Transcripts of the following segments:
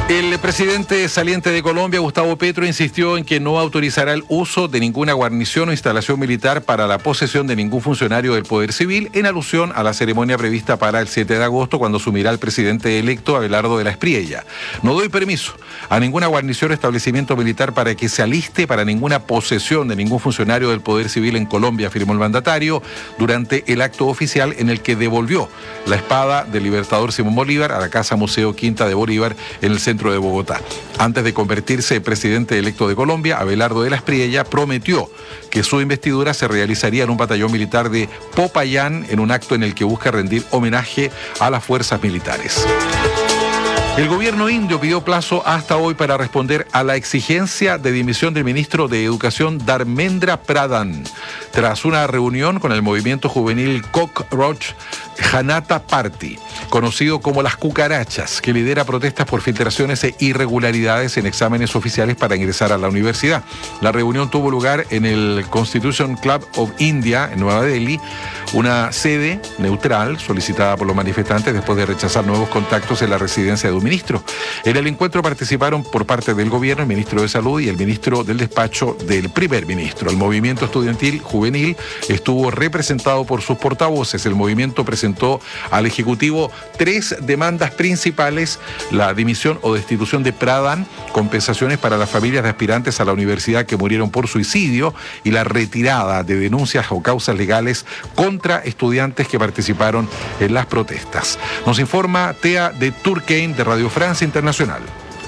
El presidente saliente de Colombia, Gustavo Petro, insistió en que no autorizará el uso de ninguna guarnición o instalación militar para la posesión de ningún funcionario del Poder Civil, en alusión a la ceremonia prevista para el 7 de agosto, cuando asumirá el presidente electo Abelardo de la Espriella. No doy permiso a ninguna guarnición o establecimiento militar para que se aliste para ninguna posesión de ningún funcionario del Poder Civil en Colombia, afirmó el mandatario durante el acto oficial en el que devolvió la espada del libertador Simón Bolívar a la Casa Museo Quinta de Bolívar en el centro de Bogotá. Antes de convertirse en presidente electo de Colombia, Abelardo de la Espriella prometió que su investidura se realizaría en un batallón militar de Popayán, en un acto en el que busca rendir homenaje a las fuerzas militares. El gobierno indio pidió plazo hasta hoy para responder a la exigencia de dimisión del ministro de Educación Dharmendra Pradhan, tras una reunión con el movimiento juvenil Cockroach Janata Party, conocido como las cucarachas, que lidera protestas por filtraciones e irregularidades en exámenes oficiales para ingresar a la universidad. La reunión tuvo lugar en el Constitution Club of India, en Nueva Delhi, una sede neutral solicitada por los manifestantes después de rechazar nuevos contactos en la residencia de un ministro. En el encuentro participaron por parte del gobierno el ministro de Salud y el ministro del despacho del primer ministro. El movimiento estudiantil juvenil estuvo representado por sus portavoces. El movimiento presentó al Ejecutivo 3 demandas principales: la dimisión o destitución de Pradhan, compensaciones para las familias de aspirantes a la universidad que murieron por suicidio y la retirada de denuncias o causas legales contra estudiantes que participaron en las protestas. Nos informa Tea de Turquén de Radio Francia Internacional.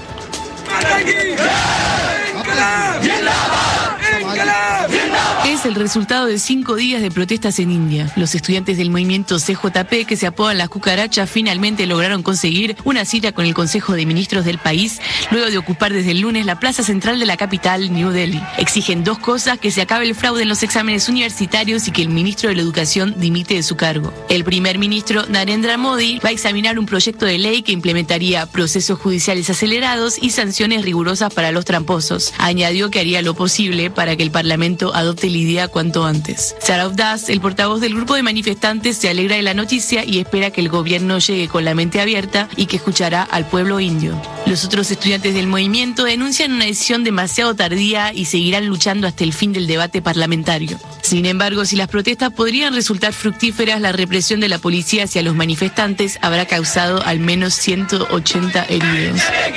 Es el resultado de 5 días de protestas en India. Los estudiantes del movimiento CJP, que se apodan las cucarachas, finalmente lograron conseguir una cita con el Consejo de Ministros del país, luego de ocupar desde el lunes la plaza central de la capital, New Delhi. Exigen 2 cosas: que se acabe el fraude en los exámenes universitarios y que el ministro de la Educación dimite de su cargo. El primer ministro, Narendra Modi, va a examinar un proyecto de ley que implementaría procesos judiciales acelerados y sanciones rigurosas para los tramposos. Añadió que haría lo posible para que el Parlamento adopte la idea cuanto antes. Sarav Das, el portavoz del grupo de manifestantes, se alegra de la noticia y espera que el gobierno llegue con la mente abierta y que escuchará al pueblo indio. Los otros estudiantes del movimiento denuncian una decisión demasiado tardía y seguirán luchando hasta el fin del debate parlamentario. Sin embargo, si las protestas podrían resultar fructíferas, la represión de la policía hacia los manifestantes habrá causado al menos 180 heridos.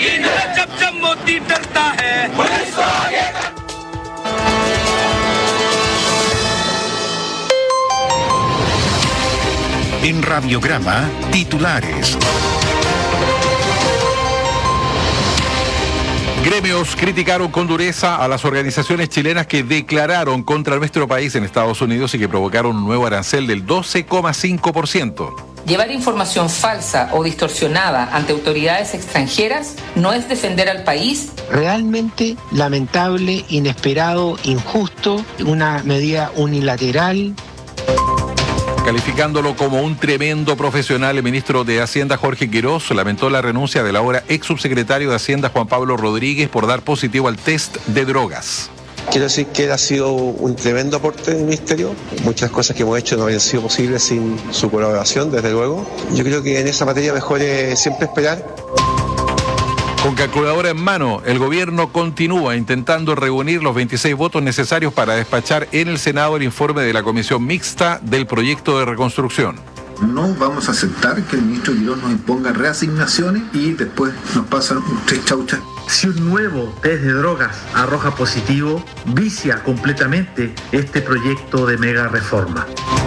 En Radiograma, titulares. Gremios criticaron con dureza a las organizaciones chilenas que declararon contra nuestro país en Estados Unidos y que provocaron un nuevo arancel del 12,5%. Llevar información falsa o distorsionada ante autoridades extranjeras no es defender al país. Realmente lamentable, inesperado, injusto, una medida unilateral. Calificándolo como un tremendo profesional, el ministro de Hacienda, Jorge Quirós, lamentó la renuncia del ahora ex subsecretario de Hacienda, Juan Pablo Rodríguez, por dar positivo al test de drogas. Quiero decir que él ha sido un tremendo aporte del ministerio. Muchas cosas que hemos hecho no habrían sido posibles sin su colaboración, desde luego. Yo creo que en esa materia mejor es siempre esperar. Con calculadora en mano, el gobierno continúa intentando reunir los 26 votos necesarios para despachar en el Senado el informe de la comisión mixta del proyecto de reconstrucción. No vamos a aceptar que el ministro Quirós nos imponga reasignaciones y después nos pasan 3 chauchas. Si un nuevo test de drogas arroja positivo, vicia completamente este proyecto de mega reforma.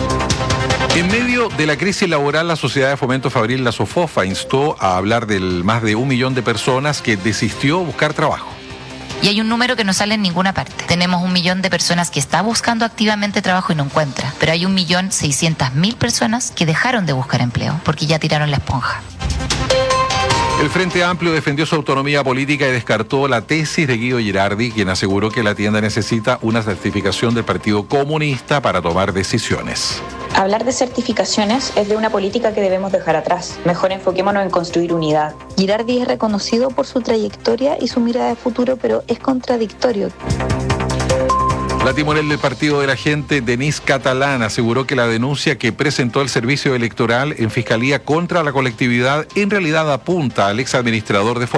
En medio de la crisis laboral, la Sociedad de Fomento Fabril, la SOFOFA, instó a hablar del más de 1 millón de personas que desistió buscar trabajo. Y hay un número que no sale en ninguna parte. Tenemos 1 millón de personas que está buscando activamente trabajo y no encuentra. Pero hay 1.600.000 personas que dejaron de buscar empleo porque ya tiraron la esponja. El Frente Amplio defendió su autonomía política y descartó la tesis de Guido Girardi, quien aseguró que la tienda necesita una certificación del Partido Comunista para tomar decisiones. Hablar de certificaciones es de una política que debemos dejar atrás. Mejor enfoquémonos en construir unidad. Girardi es reconocido por su trayectoria y su mirada de futuro, pero es contradictorio. La timonel del Partido de la Gente, Denise Catalán, aseguró que la denuncia que presentó el Servicio Electoral en Fiscalía contra la colectividad en realidad apunta al exadministrador de